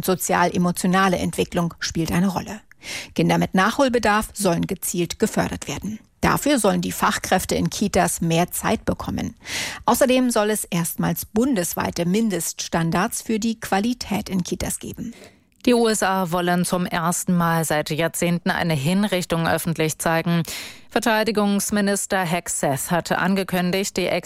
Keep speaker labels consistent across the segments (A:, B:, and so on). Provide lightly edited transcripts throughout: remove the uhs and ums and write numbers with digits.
A: und sozial-emotionale Entwicklung spielt eine Rolle. Kinder mit Nachholbedarf sollen gezielt gefördert werden. Dafür sollen die Fachkräfte in Kitas mehr Zeit bekommen. Außerdem soll es erstmals bundesweite Mindeststandards für die Qualität in Kitas geben.
B: Die USA wollen zum ersten Mal seit Jahrzehnten eine Hinrichtung öffentlich zeigen. Verteidigungsminister Hegseth hatte angekündigt, die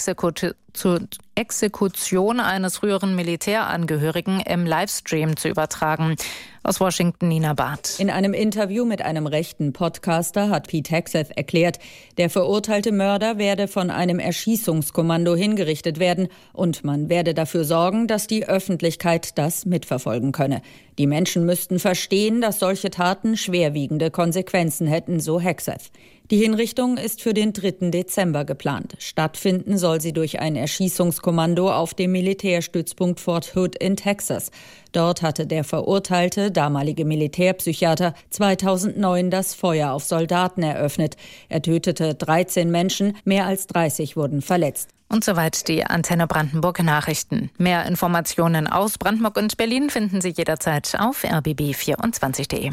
B: Exekution eines früheren Militärangehörigen im Livestream zu übertragen. Aus Washington, Nina Barth.
C: In einem Interview mit einem rechten Podcaster hat Pete Hegseth erklärt, der verurteilte Mörder werde von einem Erschießungskommando hingerichtet werden und man werde dafür sorgen, dass die Öffentlichkeit das mitverfolgen könne. Die Menschen müssten verstehen, dass solche Taten schwerwiegende Konsequenzen hätten, so Hegseth. Die Hinrichtung ist für den 3. Dezember geplant. Stattfinden soll sie durch ein Erschießungskommando auf dem Militärstützpunkt Fort Hood in Texas. Dort hatte der verurteilte, damalige Militärpsychiater, 2009 das Feuer auf Soldaten eröffnet. Er tötete 13 Menschen, mehr als 30 wurden verletzt.
B: Und soweit die Antenne Brandenburg Nachrichten. Mehr Informationen aus Brandenburg und Berlin finden Sie jederzeit auf rbb24.de.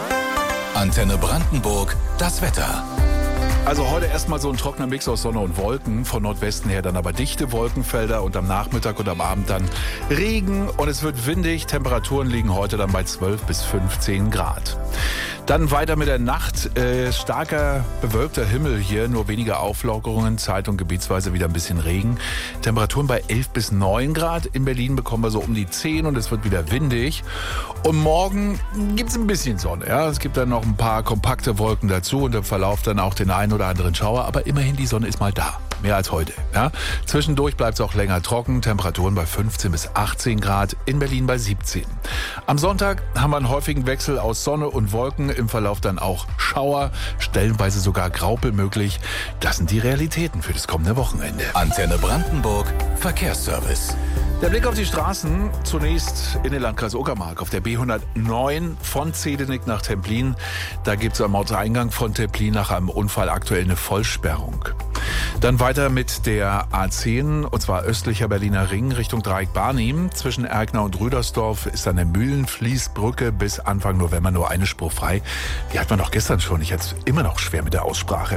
D: Antenne Brandenburg, das Wetter.
E: Also heute erstmal so ein trockener Mix aus Sonne und Wolken. Von Nordwesten her dann aber dichte Wolkenfelder und am Nachmittag und am Abend dann Regen. Und es wird windig. Temperaturen liegen heute dann bei 12 bis 15 Grad. Dann weiter mit der Nacht. Starker bewölkter Himmel hier, nur weniger Auflockerungen, Zeit- und gebietsweise wieder ein bisschen Regen. Temperaturen bei 11 bis 9 Grad. In Berlin bekommen wir so um die 10 und es wird wieder windig. Und morgen gibt's ein bisschen Sonne. Ja? Es gibt dann noch ein paar kompakte Wolken dazu und im Verlauf dann auch den einen oder anderen Schauer. Aber immerhin, die Sonne ist mal da. Mehr als heute. Ja? Zwischendurch bleibt es auch länger trocken. Temperaturen bei 15 bis 18 Grad. In Berlin bei 17. Am Sonntag haben wir einen häufigen Wechsel aus Sonne und Wolken. Im Verlauf dann auch Schauer, stellenweise sogar Graupel möglich. Das sind die Realitäten für das kommende Wochenende.
D: Antenne Brandenburg, Verkehrsservice.
E: Der Blick auf die Straßen, zunächst in den Landkreis Uckermark auf der B109 von Zedenick nach Templin. Da gibt es am Ortseingang von Templin nach einem Unfall aktuell eine Vollsperrung. Dann weiter mit der A10, und zwar östlicher Berliner Ring Richtung Dreieck Barnim. Zwischen Erkner und Rüdersdorf ist eine Mühlenfließbrücke bis Anfang November nur eine Spur frei. Die hat man doch gestern schon. Ich hatte es immer noch schwer mit der Aussprache.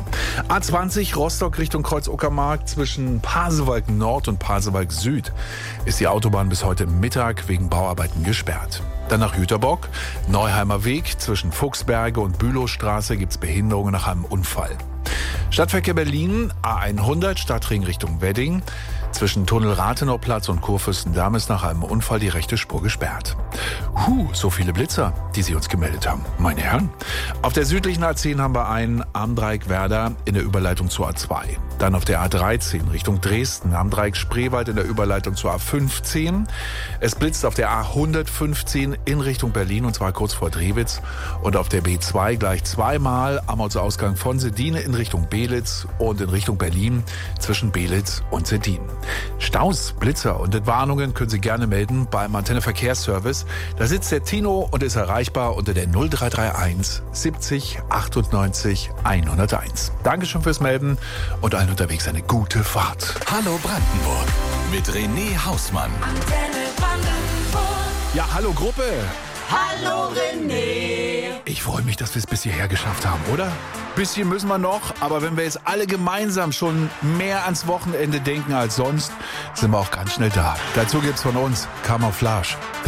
E: A20 Rostock Richtung Kreuz Uckermark zwischen Pasewalk Nord und Pasewalk Süd ist die Autobahn bis heute Mittag wegen Bauarbeiten gesperrt. Dann nach Jüterbock, Neuheimer Weg zwischen Fuchsberge und Bülowstraße gibt es Behinderungen nach einem Unfall. Stadtverkehr Berlin, A100 Stadtring Richtung Wedding. Zwischen Tunnel Rathenauplatz und Kurfürstendamm ist nach einem Unfall die rechte Spur gesperrt. So viele Blitzer, die Sie uns gemeldet haben. Meine Herren. Auf der südlichen A10 haben wir einen am Dreieck Werder in der Überleitung zur A2. Dann auf der A13 Richtung Dresden, am Dreieck Spreewald in der Überleitung zur A15. Es blitzt auf der A115 in Richtung Berlin, und zwar kurz vor Drewitz. Und auf der B2 gleich zweimal am Ortsausgang von Sedine in Richtung Belitz und in Richtung Berlin zwischen Belitz und Sedin. Staus, Blitzer und Entwarnungen können Sie gerne melden beim Antenne Verkehrsservice. Da sitzt der Tino und ist erreichbar unter der 0331 70 98 101. Dankeschön fürs Melden und allen unterwegs eine gute Fahrt.
D: Hallo Brandenburg mit René Hausmann.
F: Antenne Brandenburg.
E: Ja, hallo Gruppe.
F: Hallo René.
E: Ich freue mich, dass wir es bis hierher geschafft haben, oder? Bisschen müssen wir noch, aber wenn wir jetzt alle gemeinsam schon mehr ans Wochenende denken als sonst, sind wir auch ganz schnell da. Dazu gibt's von uns Camouflage.